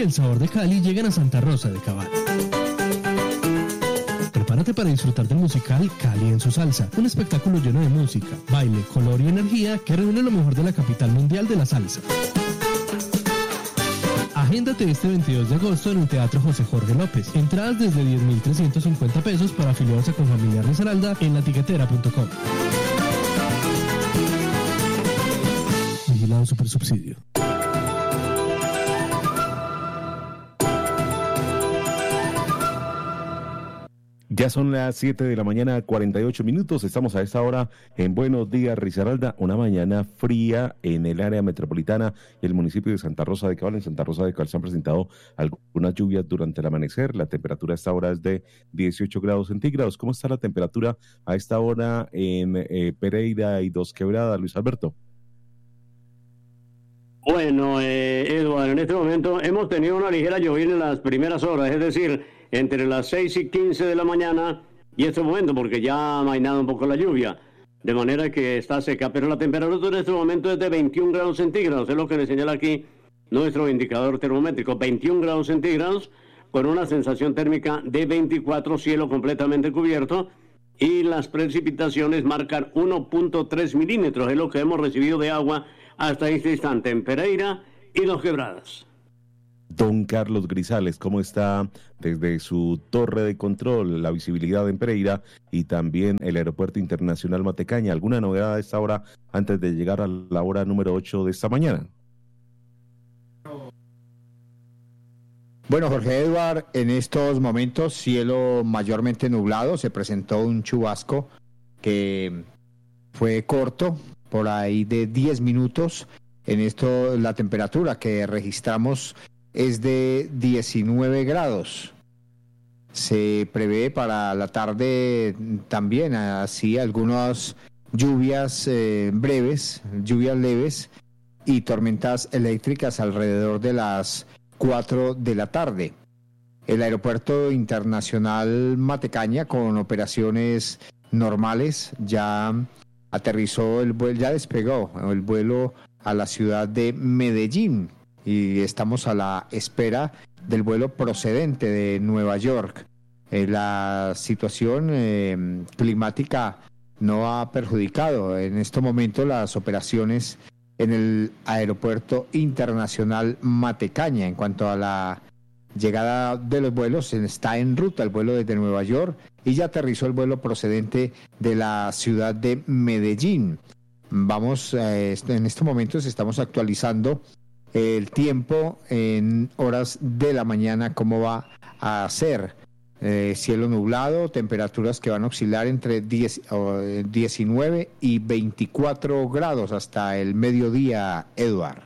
y el sabor de Cali llegan a Santa Rosa de Cabal. Prepárate para disfrutar del musical Cali en su salsa, un espectáculo lleno de música, baile, color y energía que reúne lo mejor de la capital mundial de la salsa. Agéndate este 22 de agosto en el Teatro José Jorge López. Entradas desde 10.350 pesos para afiliados a Confamiliar Risaralda en latiquetera.com. Vigilado Supersubsidio. Ya son las 7 de la mañana, 48 minutos. Estamos a esta hora en Buenos Días, Risaralda. Una mañana fría en el área metropolitana y el municipio de Santa Rosa de Cabal. En Santa Rosa de Cabal se han presentado algunas lluvias durante el amanecer. La temperatura a esta hora es de 18 grados centígrados. ¿Cómo está la temperatura a esta hora en Pereira y Dos Quebradas, Luis Alberto? Bueno, Eduardo, en este momento hemos tenido una ligera lluvia en las primeras horas, es decir, entre las 6:15 de la mañana y este momento, porque ya ha amainado un poco la lluvia, de manera que está seca, pero la temperatura en este momento es de 21 grados centígrados, es lo que le señala aquí nuestro indicador termométrico, 21 grados centígrados, con una sensación térmica de 24, cielo completamente cubierto, y las precipitaciones marcan 1.3 milímetros, es lo que hemos recibido de agua hasta este instante en Pereira y Dos Quebradas. Don Carlos Grisales, ¿cómo está desde su torre de control la visibilidad en Pereira y también el Aeropuerto Internacional Matecaña? ¿Alguna novedad a esta hora antes de llegar a la hora número 8 de esta mañana? Bueno, Jorge Eduard, en estos momentos cielo mayormente nublado, se presentó un chubasco que fue corto, por ahí de 10 minutos. En esto la temperatura que registramos es de 19 grados. Se prevé para la tarde también así algunas lluvias breves, lluvias leves y tormentas eléctricas alrededor de las 4 de la tarde. El Aeropuerto Internacional Matecaña con operaciones normales ya aterrizó el vuelo, ya despegó el vuelo a la ciudad de Medellín y estamos a la espera del vuelo procedente de Nueva York. La situación climática no ha perjudicado en este momento las operaciones en el Aeropuerto Internacional Matecaña. En cuanto a la llegada de los vuelos, está en ruta el vuelo desde Nueva York y ya aterrizó el vuelo procedente de la ciudad de Medellín. Vamos, en estos momentos estamos actualizando el tiempo en horas de la mañana, cómo va a ser. Cielo nublado, temperaturas que van a oscilar entre 19 y 24 grados hasta el mediodía, Eduard.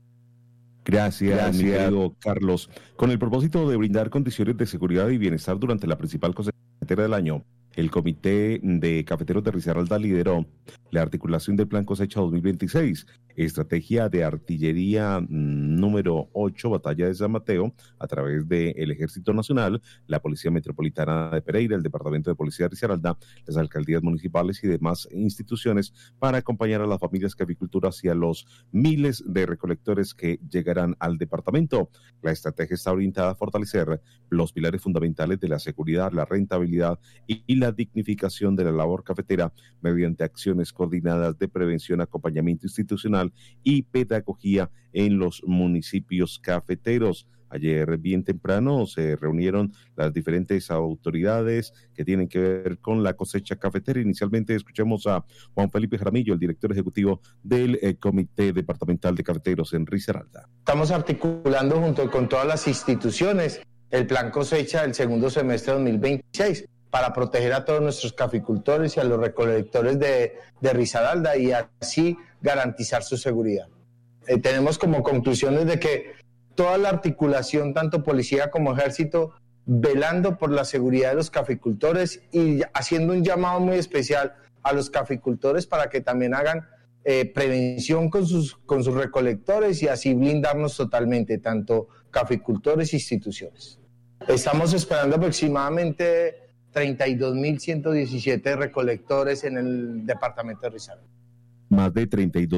Gracias, mi querido Carlos. Con el propósito de brindar condiciones de seguridad y bienestar durante la principal cosecha del año, el Comité de Cafeteros de Risaralda lideró la articulación del Plan Cosecha 2026, estrategia de artillería número 8, Batalla de San Mateo, a través del Ejército Nacional, la Policía Metropolitana de Pereira, el Departamento de Policía de Risaralda, las alcaldías municipales y demás instituciones para acompañar a las familias caficultoras y a los miles de recolectores que llegarán al departamento. La estrategia está orientada a fortalecer los pilares fundamentales de la seguridad, la rentabilidad y la dignificación de la labor cafetera mediante acciones coordinadas de prevención, acompañamiento institucional y pedagogía en los municipios cafeteros. Ayer bien temprano se reunieron las diferentes autoridades que tienen que ver con la cosecha cafetera. Inicialmente escuchemos a Juan Felipe Jaramillo, el director ejecutivo del Comité Departamental de Cafeteros en Risaralda. Estamos articulando junto con todas las instituciones el plan cosecha del segundo semestre de 2026 para proteger a todos nuestros caficultores y a los recolectores de Risaralda y así garantizar su seguridad. Tenemos como conclusiones de que toda la articulación, tanto policía como ejército, velando por la seguridad de los caficultores y haciendo un llamado muy especial a los caficultores para que también hagan prevención con sus recolectores y así blindarnos totalmente, tanto caficultores e instituciones. Estamos esperando aproximadamente 32.117 recolectores en el departamento de Risaralda. Más de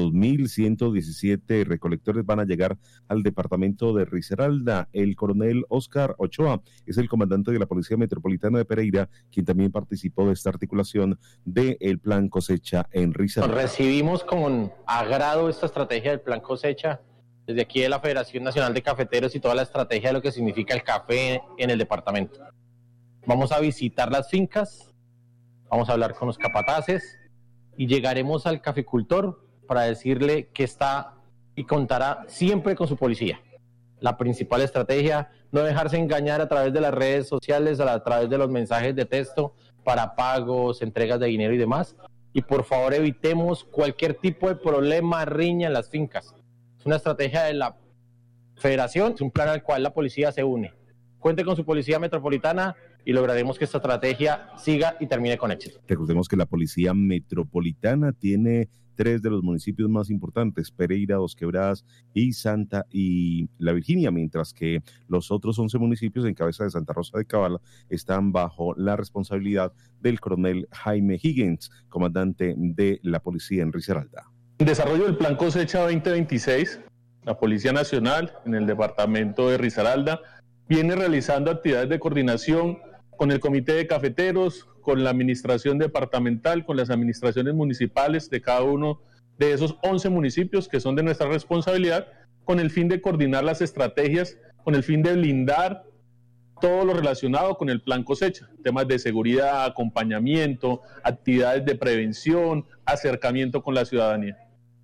32.117 recolectores van a llegar al departamento de Risaralda. El coronel Oscar Ochoa es el comandante de la Policía Metropolitana de Pereira, quien también participó de esta articulación del Plan Cosecha en Risaralda. Recibimos con agrado esta estrategia del Plan Cosecha desde aquí de la Federación Nacional de Cafeteros y toda la estrategia de lo que significa el café en el departamento. Vamos a visitar las fincas, vamos a hablar con los capataces y llegaremos al caficultor para decirle que está y contará siempre con su policía. La principal estrategia, no dejarse engañar a través de las redes sociales, a través de los mensajes de texto para pagos, entregas de dinero y demás. Y por favor evitemos cualquier tipo de problema, riña en las fincas. Es una estrategia de la Federación, es un plan al cual la policía se une. Cuente con su policía metropolitana y lograremos que esta estrategia siga y termine con éxito. Recordemos que la Policía Metropolitana tiene 3 de los municipios más importantes, Pereira, Dos Quebradas y Santa y La Virginia, mientras que los otros 11 municipios en cabeza de Santa Rosa de Cabala están bajo la responsabilidad del coronel Jaime Higgins, comandante de la policía en Risaralda. En desarrollo del Plan Cosecha 2026, la Policía Nacional en el departamento de Risaralda viene realizando actividades de coordinación con el Comité de Cafeteros, con la administración departamental, con las administraciones municipales de cada uno de esos 11 municipios que son de nuestra responsabilidad, con el fin de coordinar las estrategias, con el fin de blindar todo lo relacionado con el Plan Cosecha, temas de seguridad, acompañamiento, actividades de prevención, acercamiento con la ciudadanía.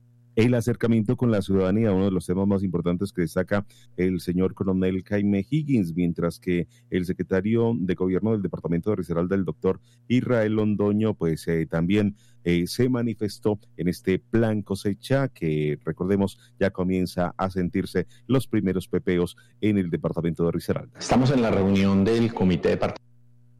El acercamiento con la ciudadanía, uno de los temas más importantes que destaca el señor coronel Jaime Higgins, mientras que el secretario de Gobierno del Departamento de Risaralda, el doctor Israel Londoño, pues también se manifestó en este Plan Cosecha que, recordemos, ya comienza a sentirse los primeros pepeos en el departamento de Risaralda. Estamos en la reunión del Comité Departamental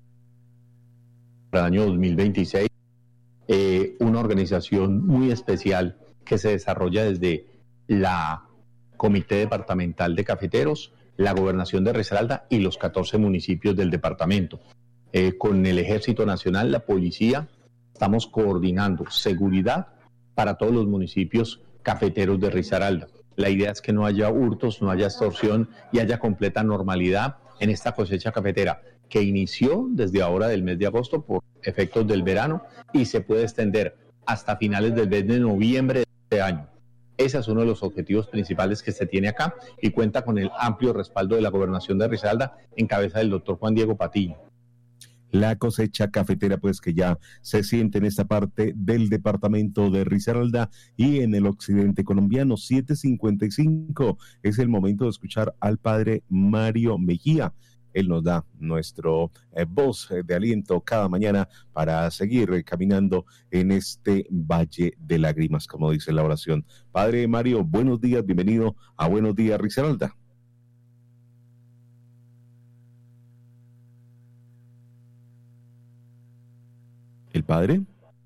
para el año 2026, una organización muy especial que se desarrolla desde la Comité Departamental de Cafeteros, la Gobernación de Risaralda y los 14 municipios del departamento. Con el Ejército Nacional, la Policía, estamos coordinando seguridad para todos los municipios cafeteros de Risaralda. La idea es que no haya hurtos, no haya extorsión y haya completa normalidad en esta cosecha cafetera que inició desde ahora del mes de agosto por efectos del verano y se puede extender hasta finales del mes de noviembre de año. Ese es uno de los objetivos principales que se tiene acá y cuenta con el amplio respaldo de la Gobernación de Risaralda en cabeza del doctor Juan Diego Patiño. La cosecha cafetera pues que ya se siente en esta parte del departamento de Risaralda y en el occidente colombiano. 7:55 es el momento de escuchar al padre Mario Mejía. Él nos da nuestro voz de aliento cada mañana para seguir caminando en este valle de lágrimas, como dice la oración. Padre Mario, buenos días, bienvenido a Buenos Días Risaralda. ¿El padre?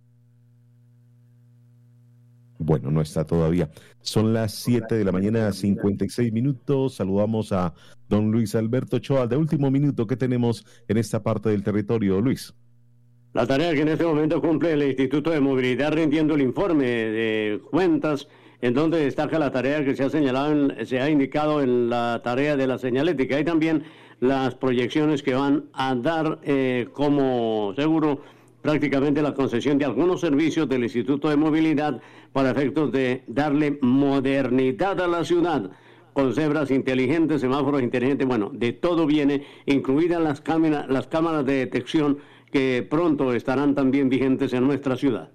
Bueno, no está todavía. Son las 7 de la mañana, 56 minutos. Saludamos a don Luis Alberto Ochoa. De último minuto, ¿qué tenemos en esta parte del territorio, Luis? La tarea que en este momento cumple el Instituto de Movilidad rindiendo el informe de cuentas, en donde destaca la tarea que se ha señalado, se ha indicado en la tarea de la señalética y también las proyecciones que van a dar como seguro prácticamente la concesión de algunos servicios del Instituto de Movilidad para efectos de darle modernidad a la ciudad, con cebras inteligentes, semáforos inteligentes, bueno, de todo viene, incluidas las cámaras de detección que pronto estarán también vigentes en nuestra ciudad.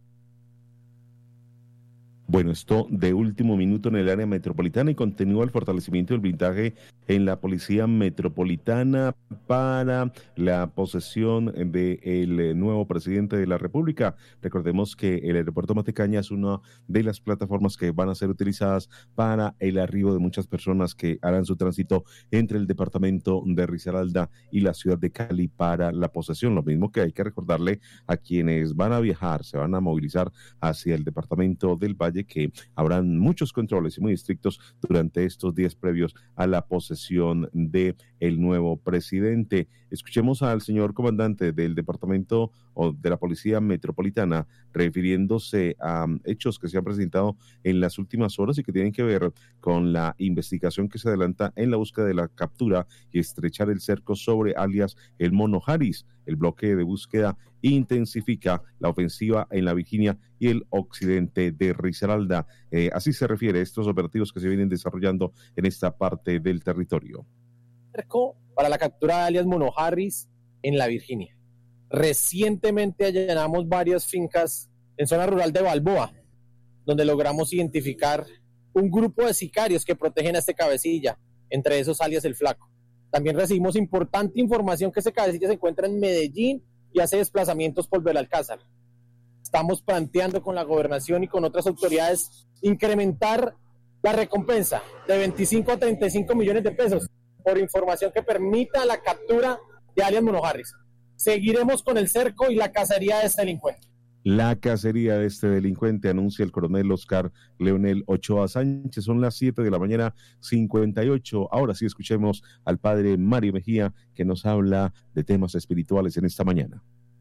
Bueno, esto de último minuto en el área metropolitana y continúa el fortalecimiento del blindaje en la Policía Metropolitana para la posesión del nuevo presidente de la República. Recordemos que el aeropuerto Matecaña es una de las plataformas que van a ser utilizadas para el arribo de muchas personas que harán su tránsito entre el departamento de Risaralda y la ciudad de Cali para la posesión. Lo mismo que hay que recordarle a quienes van a viajar, se van a movilizar hacia el departamento del Valle, Valle que habrán muchos controles y muy estrictos durante estos días previos a la posesión de el nuevo presidente. Escuchemos al señor comandante del departamento o de la Policía Metropolitana refiriéndose a hechos que se han presentado en las últimas horas y que tienen que ver con la investigación que se adelanta en la búsqueda de la captura y estrechar el cerco sobre alias El Mono Harris. El bloque de búsqueda intensifica la ofensiva en la Virginia y el occidente de Risaralda. Así se refiere a estos operativos que se vienen desarrollando en esta parte del territorio. Para la captura de alias Mono Harris en la Virginia. Recientemente allanamos varias fincas en zona rural de Balboa, donde logramos identificar un grupo de sicarios que protegen a este cabecilla, entre esos alias El Flaco. También recibimos importante información que ese cabecilla se encuentra en Medellín y hace desplazamientos por Belalcázar. Estamos planteando con la gobernación y con otras autoridades incrementar la recompensa de 25 a 35 millones de pesos por información que permita la captura de alias Mono Harris. Seguiremos con el cerco y la cacería de este delincuente. La cacería de este delincuente, anuncia el coronel Oscar Leonel Ochoa Sánchez. Son las 7 de la mañana, 58. Ahora sí escuchemos al padre Mario Mejía, que nos habla de temas espirituales en esta mañana.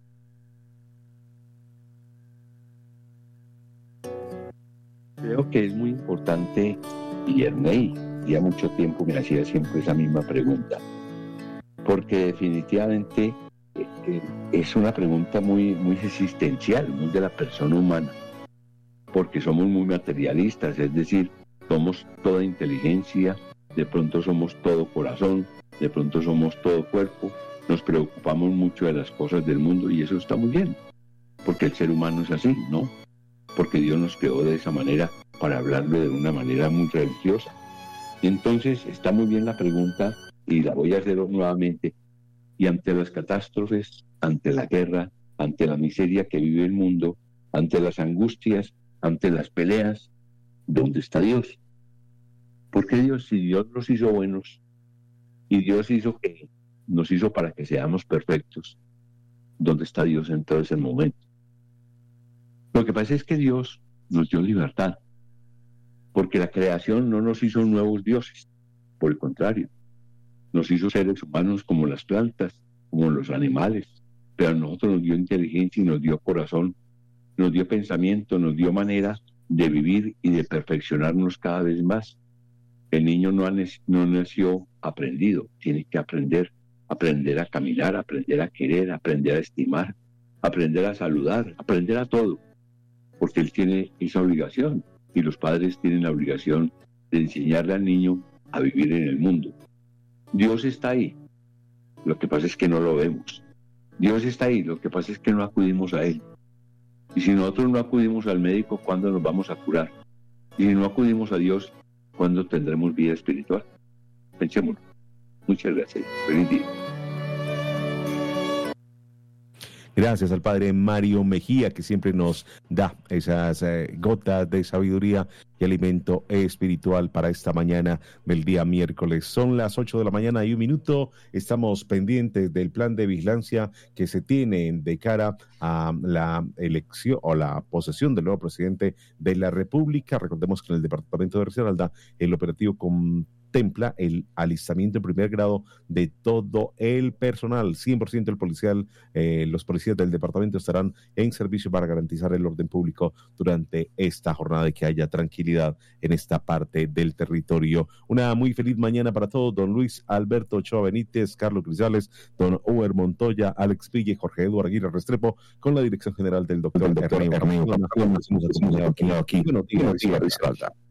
Creo que es muy importante, y Ernei, ya mucho tiempo me hacía siempre esa misma pregunta, porque definitivamente es una pregunta muy existencial, muy de la persona humana, porque somos muy materialistas, es decir, somos toda inteligencia, de pronto somos todo corazón, de pronto somos todo cuerpo, nos preocupamos mucho de las cosas del mundo y eso está muy bien, porque el ser humano es así, ¿no? Porque Dios nos creó de esa manera para hablarle de una manera muy religiosa. Entonces está muy bien la pregunta y la voy a hacer nuevamente. Y ante las catástrofes, ante la guerra, ante la miseria que vive el mundo, ante las angustias, ante las peleas, ¿dónde está Dios? Porque Dios, si Dios nos hizo buenos y Dios nos hizo para que seamos perfectos, ¿dónde está Dios en todo ese momento? Lo que pasa es que Dios nos dio libertad, porque la creación no nos hizo nuevos dioses, por el contrario, nos hizo seres humanos como las plantas, como los animales, pero a nosotros nos dio inteligencia y nos dio corazón, nos dio pensamiento, nos dio manera de vivir y de perfeccionarnos cada vez más. El niño no nació aprendido, tiene que aprender a caminar, aprender a querer, aprender a estimar, aprender a saludar, aprender a todo, porque él tiene esa obligación y los padres tienen la obligación de enseñarle al niño a vivir en el mundo. Dios está ahí, lo que pasa es que no lo vemos. Dios está ahí, lo que pasa es que no acudimos a Él. Y si nosotros no acudimos al médico, ¿cuándo nos vamos a curar? Y si no acudimos a Dios, ¿cuándo tendremos vida espiritual? Pensémoslo. Muchas gracias. Feliz día. Gracias al padre Mario Mejía, que siempre nos da esas gotas de sabiduría y alimento espiritual para esta mañana del día miércoles. Son las 8 de la mañana y 1 minuto. Estamos pendientes del plan de vigilancia que se tiene de cara a la elección o la posesión del nuevo presidente de la República. Recordemos que en el departamento de Risaralda el operativo contempla el alistamiento en primer grado de todo el personal, 100% del policial. Los policías del departamento estarán en servicio para garantizar el orden público durante esta jornada y que haya tranquilidad en esta parte del territorio. Una muy feliz mañana para todos. Don Luis Alberto Ochoa Benítez, Carlos Grisales, don Uber Montoya, Alex Pille, Jorge Eduardo Aguirre Restrepo, con la dirección general del doctor Erneo.